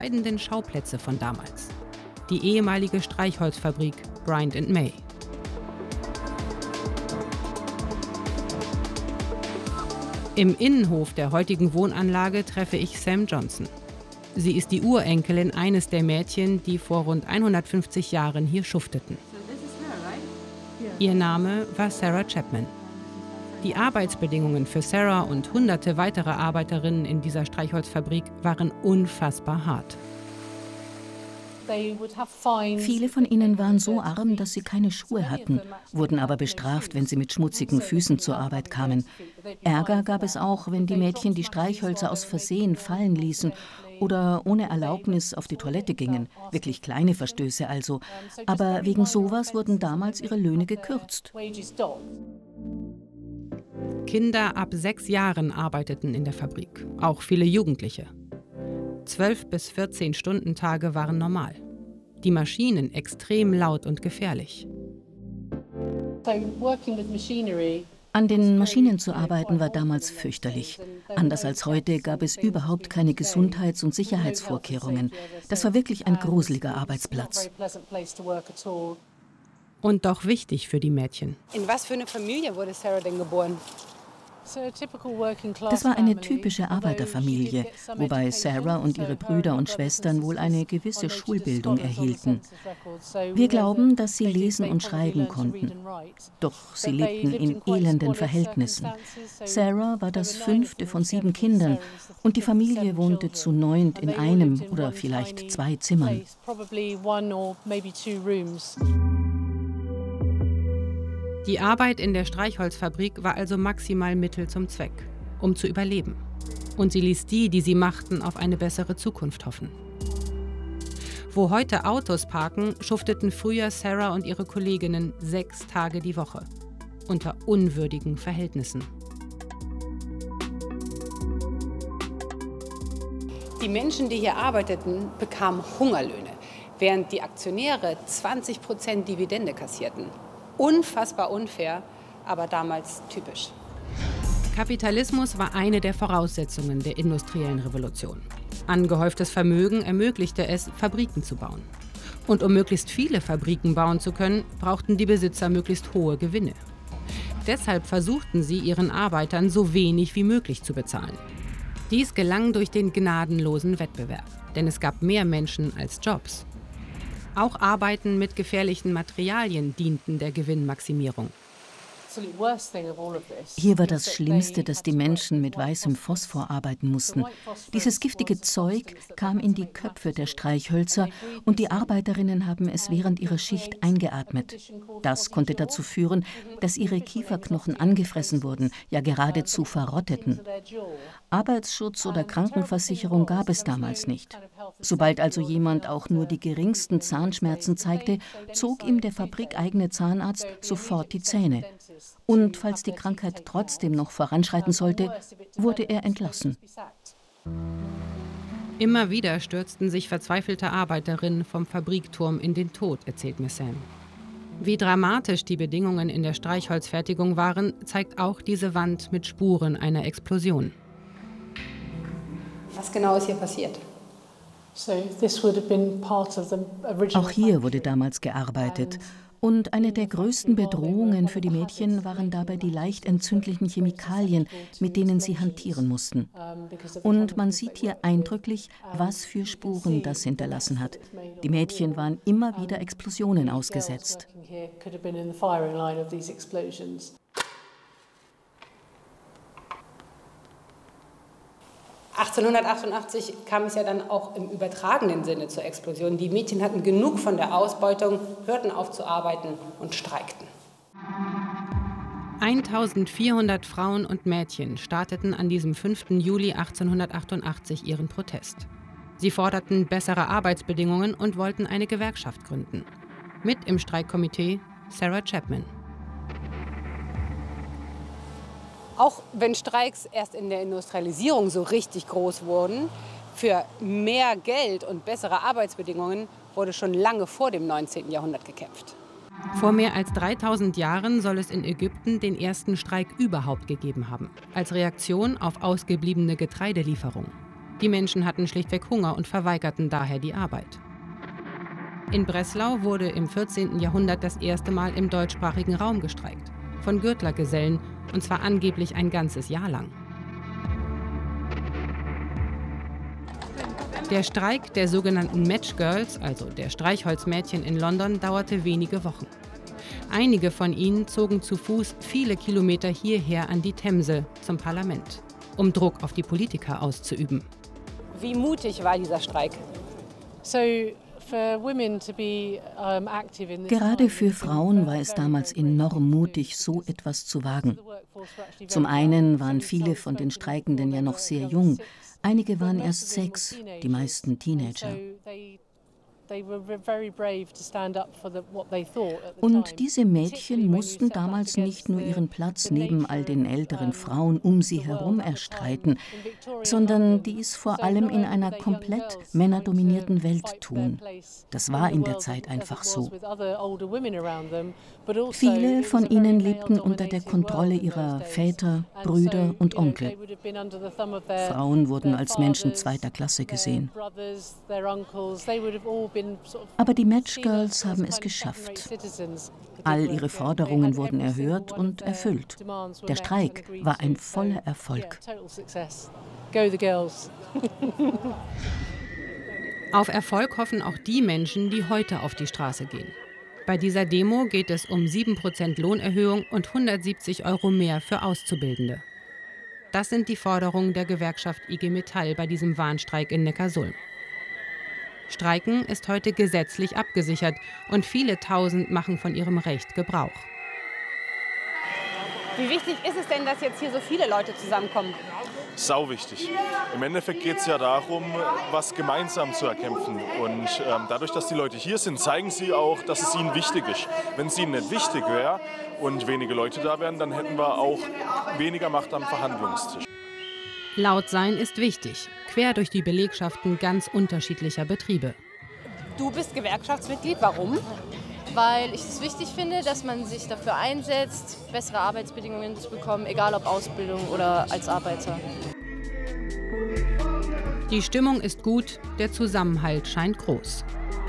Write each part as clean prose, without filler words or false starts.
entscheidenden Schauplätze von damals. Die ehemalige Streichholzfabrik Bryant & May. Im Innenhof der heutigen Wohnanlage treffe ich Sam Johnson. Sie ist die Urenkelin eines der Mädchen, die vor rund 150 Jahren hier schufteten. Ihr Name war Sarah Chapman. Die Arbeitsbedingungen für Sarah und hunderte weitere Arbeiterinnen in dieser Streichholzfabrik waren unfassbar hart. Viele von ihnen waren so arm, dass sie keine Schuhe hatten, wurden aber bestraft, wenn sie mit schmutzigen Füßen zur Arbeit kamen. Ärger gab es auch, wenn die Mädchen die Streichhölzer aus Versehen fallen ließen oder ohne Erlaubnis auf die Toilette gingen. Wirklich kleine Verstöße also. Aber wegen sowas wurden damals ihre Löhne gekürzt. Kinder ab 6 Jahren arbeiteten in der Fabrik, auch viele Jugendliche. 12 bis 14 Stundentage waren normal. Die Maschinen extrem laut und gefährlich. An den Maschinen zu arbeiten war damals fürchterlich. Anders als heute gab es überhaupt keine Gesundheits- und Sicherheitsvorkehrungen. Das war wirklich ein gruseliger Arbeitsplatz. Und doch wichtig für die Mädchen. In was für eine Familie wurde Sarah denn geboren? Das war eine typische Arbeiterfamilie, wobei Sarah und ihre Brüder und Schwestern wohl eine gewisse Schulbildung erhielten. Wir glauben, dass sie lesen und schreiben konnten. Doch sie lebten in elenden Verhältnissen. Sarah war das 5. von 7 Kindern und die Familie wohnte zu 9 in einem oder vielleicht 2 Zimmern. Die Arbeit in der Streichholzfabrik war also maximal Mittel zum Zweck, um zu überleben. Und sie ließ die, die sie machten, auf eine bessere Zukunft hoffen. Wo heute Autos parken, schufteten früher Sarah und ihre Kolleginnen 6 Tage die Woche. Unter unwürdigen Verhältnissen. Die Menschen, die hier arbeiteten, bekamen Hungerlöhne, während die Aktionäre 20% Dividende kassierten. Unfassbar unfair, aber damals typisch. Kapitalismus war eine der Voraussetzungen der industriellen Revolution. Angehäuftes Vermögen ermöglichte es, Fabriken zu bauen. Und um möglichst viele Fabriken bauen zu können, brauchten die Besitzer möglichst hohe Gewinne. Deshalb versuchten sie, ihren Arbeitern so wenig wie möglich zu bezahlen. Dies gelang durch den gnadenlosen Wettbewerb, denn es gab mehr Menschen als Jobs. Auch Arbeiten mit gefährlichen Materialien dienten der Gewinnmaximierung. Hier war das Schlimmste, dass die Menschen mit weißem Phosphor arbeiten mussten. Dieses giftige Zeug kam in die Köpfe der Streichhölzer und die Arbeiterinnen haben es während ihrer Schicht eingeatmet. Das konnte dazu führen, dass ihre Kieferknochen angefressen wurden, ja geradezu verrotteten. Arbeitsschutz oder Krankenversicherung gab es damals nicht. Sobald also jemand auch nur die geringsten Zahnschmerzen zeigte, zog ihm der fabrikeigene Zahnarzt sofort die Zähne. Und falls die Krankheit trotzdem noch voranschreiten sollte, wurde er entlassen. Immer wieder stürzten sich verzweifelte Arbeiterinnen vom Fabrikturm in den Tod, erzählt mir Sam. Wie dramatisch die Bedingungen in der Streichholzfertigung waren, zeigt auch diese Wand mit Spuren einer Explosion. Was genau ist hier passiert? Auch hier wurde damals gearbeitet. Und eine der größten Bedrohungen für die Mädchen waren dabei die leicht entzündlichen Chemikalien, mit denen sie hantieren mussten. Und man sieht hier eindrücklich, was für Spuren das hinterlassen hat. Die Mädchen waren immer wieder Explosionen ausgesetzt. 1888 kam es ja dann auch im übertragenen Sinne zur Explosion. Die Mädchen hatten genug von der Ausbeutung, hörten auf zu arbeiten und streikten. 1400 Frauen und Mädchen starteten an diesem 5. Juli 1888 ihren Protest. Sie forderten bessere Arbeitsbedingungen und wollten eine Gewerkschaft gründen. Mit im Streikkomitee Sarah Chapman. Auch wenn Streiks erst in der Industrialisierung so richtig groß wurden, für mehr Geld und bessere Arbeitsbedingungen wurde schon lange vor dem 19. Jahrhundert gekämpft. Vor mehr als 3000 Jahren soll es in Ägypten den ersten Streik überhaupt gegeben haben, als Reaktion auf ausgebliebene Getreidelieferungen. Die Menschen hatten schlichtweg Hunger und verweigerten daher die Arbeit. In Breslau wurde im 14. Jahrhundert das erste Mal im deutschsprachigen Raum gestreikt. Von Gürtlergesellen, und zwar angeblich ein ganzes Jahr lang. Der Streik der sogenannten Match Girls, also der Streichholzmädchen in London, dauerte wenige Wochen. Einige von ihnen zogen zu Fuß viele Kilometer hierher an die Themse zum Parlament, um Druck auf die Politiker auszuüben. Wie mutig war dieser Streik? Gerade für Frauen war es damals enorm mutig, so etwas zu wagen. Zum einen waren viele von den Streikenden ja noch sehr jung. Einige waren erst 6, die meisten Teenager. Und diese Mädchen mussten damals nicht nur ihren Platz neben all den älteren Frauen um sie herum erstreiten, sondern dies vor allem in einer komplett männerdominierten Welt tun. Das war in der Zeit einfach so. Viele von ihnen lebten unter der Kontrolle ihrer Väter, Brüder und Onkel. Frauen wurden als Menschen zweiter Klasse gesehen. Aber die Match Girls haben es geschafft. All ihre Forderungen wurden erhört und erfüllt. Der Streik war ein voller Erfolg. Auf Erfolg hoffen auch die Menschen, die heute auf die Straße gehen. Bei dieser Demo geht es um 7% Lohnerhöhung und 170 € mehr für Auszubildende. Das sind die Forderungen der Gewerkschaft IG Metall bei diesem Warnstreik in Neckarsulm. Streiken ist heute gesetzlich abgesichert und viele Tausend machen von ihrem Recht Gebrauch. Wie wichtig ist es denn, dass jetzt hier so viele Leute zusammenkommen? Sau wichtig. Im Endeffekt geht es ja darum, was gemeinsam zu erkämpfen. Und dadurch, dass die Leute hier sind, zeigen sie auch, dass es ihnen wichtig ist. Wenn es ihnen nicht wichtig wäre und wenige Leute da wären, dann hätten wir auch weniger Macht am Verhandlungstisch. Laut sein ist wichtig, quer durch die Belegschaften ganz unterschiedlicher Betriebe. Du bist Gewerkschaftsmitglied, warum? Weil ich es wichtig finde, dass man sich dafür einsetzt, bessere Arbeitsbedingungen zu bekommen, egal ob Ausbildung oder als Arbeiter. Die Stimmung ist gut, der Zusammenhalt scheint groß.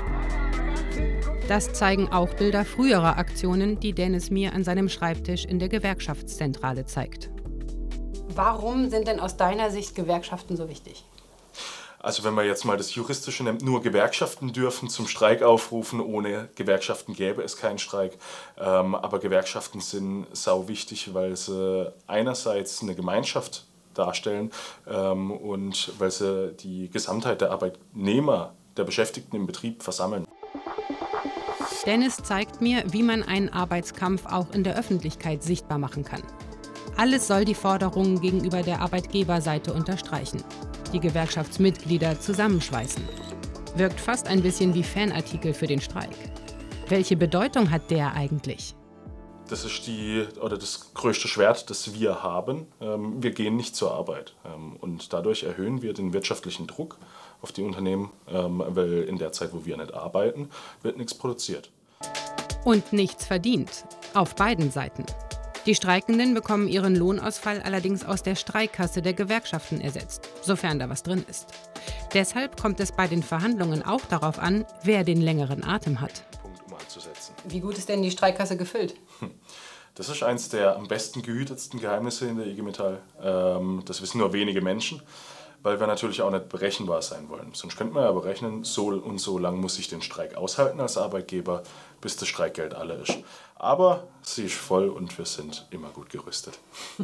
Das zeigen auch Bilder früherer Aktionen, die Dennis mir an seinem Schreibtisch in der Gewerkschaftszentrale zeigt. Warum sind denn aus deiner Sicht Gewerkschaften so wichtig? Also wenn man jetzt mal das Juristische nimmt, nur Gewerkschaften dürfen zum Streik aufrufen. Ohne Gewerkschaften gäbe es keinen Streik. Aber Gewerkschaften sind sau wichtig, weil sie einerseits eine Gemeinschaft darstellen und weil sie die Gesamtheit der Arbeitnehmer, der Beschäftigten im Betrieb versammeln. Dennis zeigt mir, wie man einen Arbeitskampf auch in der Öffentlichkeit sichtbar machen kann. Alles soll die Forderungen gegenüber der Arbeitgeberseite unterstreichen, die Gewerkschaftsmitglieder zusammenschweißen. Wirkt fast ein bisschen wie Fanartikel für den Streik. Welche Bedeutung hat der eigentlich? Das ist das größte Schwert, das wir haben. Wir gehen nicht zur Arbeit. Und dadurch erhöhen wir den wirtschaftlichen Druck auf die Unternehmen, weil in der Zeit, wo wir nicht arbeiten, wird nichts produziert. Und nichts verdient. Auf beiden Seiten. Die Streikenden bekommen ihren Lohnausfall allerdings aus der Streikkasse der Gewerkschaften ersetzt, sofern da was drin ist. Deshalb kommt es bei den Verhandlungen auch darauf an, wer den längeren Atem hat. Wie gut ist denn die Streikkasse gefüllt? Das ist eines der am besten gehütetsten Geheimnisse in der IG Metall. Das wissen nur wenige Menschen, weil wir natürlich auch nicht berechenbar sein wollen. Sonst könnte man ja berechnen, so und so lang muss ich den Streik aushalten als Arbeitgeber, bis das Streikgeld alle ist. Aber sie ist voll und wir sind immer gut gerüstet.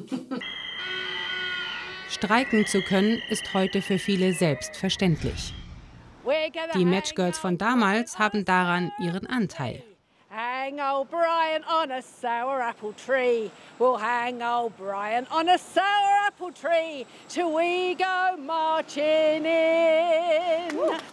Streiken zu können, ist heute für viele selbstverständlich. Die Matchgirls von damals haben daran ihren Anteil. Hang old Brian on a sour apple tree. We'll hang old Brian on a sour apple tree till we go marching in.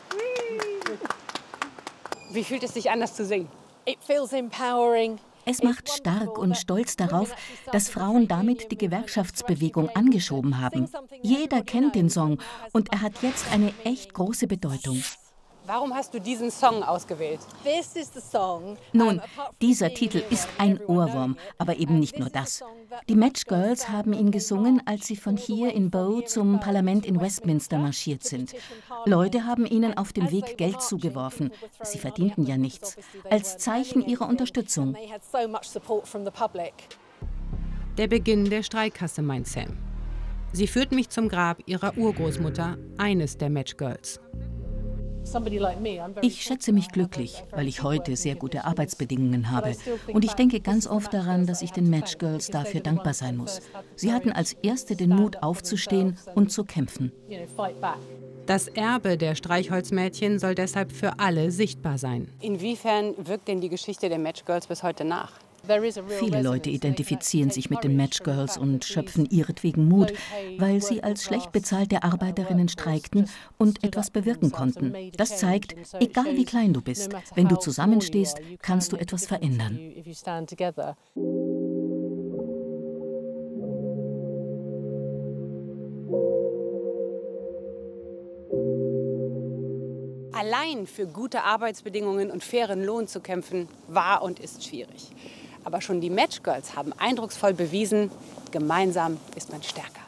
Wie fühlt es sich an, das zu singen? It feels empowering. Es macht stark und stolz darauf, dass Frauen damit die Gewerkschaftsbewegung angeschoben haben. Jeder kennt den Song und er hat jetzt eine echt große Bedeutung. Warum hast du diesen Song ausgewählt? Nun, dieser Titel ist ein Ohrwurm, aber eben nicht nur das. Die Match Girls haben ihn gesungen, als sie von hier in Bow zum Parlament in Westminster marschiert sind. Leute haben ihnen auf dem Weg Geld zugeworfen. Sie verdienten ja nichts. Als Zeichen ihrer Unterstützung. Der Beginn der Streikkasse, meint Sam. Sie führt mich zum Grab ihrer Urgroßmutter, eines der Match Girls. Ich schätze mich glücklich, weil ich heute sehr gute Arbeitsbedingungen habe. Und ich denke ganz oft daran, dass ich den Match Girls dafür dankbar sein muss. Sie hatten als Erste den Mut, aufzustehen und zu kämpfen. Das Erbe der Streichholzmädchen soll deshalb für alle sichtbar sein. Inwiefern wirkt denn die Geschichte der Match Girls bis heute nach? Viele Leute identifizieren sich mit den Match Girls und schöpfen ihretwegen Mut, weil sie als schlecht bezahlte Arbeiterinnen streikten und etwas bewirken konnten. Das zeigt, egal wie klein du bist, wenn du zusammenstehst, kannst du etwas verändern. Allein für gute Arbeitsbedingungen und fairen Lohn zu kämpfen, war und ist schwierig. Aber schon die Match Girls haben eindrucksvoll bewiesen, gemeinsam ist man stärker.